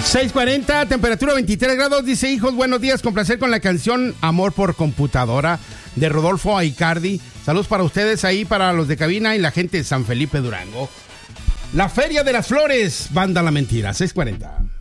6:40, temperatura 23 grados. Dice: hijos, buenos días, con placer con la canción Amor por Computadora de Rodolfo Aicardi. Saludos para ustedes ahí, para los de cabina y la gente de San Felipe Durango. La Feria de las Flores, Banda La Mentira, 6:40.